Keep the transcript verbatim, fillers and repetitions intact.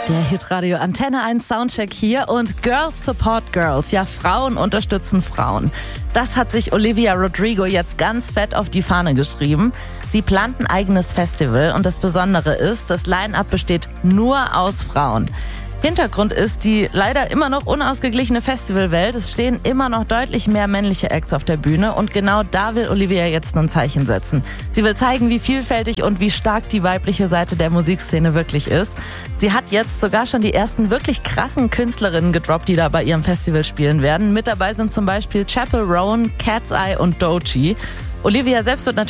Der Hitradio Antenne eins Soundcheck hier und Girls Support Girls. Ja, Frauen unterstützen Frauen. Das hat sich Olivia Rodrigo jetzt ganz fett auf die Fahne geschrieben. Sie plant ein eigenes Festival und das Besondere ist, das Line-Up besteht nur aus Frauen. Hintergrund ist die leider immer noch unausgeglichene Festivalwelt. Es stehen immer noch deutlich mehr männliche Acts auf der Bühne und genau da will Olivia jetzt ein Zeichen setzen. Sie will zeigen, wie vielfältig und wie stark die weibliche Seite der Musikszene wirklich ist. Sie hat jetzt sogar schon die ersten wirklich krassen Künstlerinnen gedroppt, die da bei ihrem Festival spielen werden. Mit dabei sind zum Beispiel Chappell Roan, Cat's Eye und Doechii. Olivia selbst wird natürlich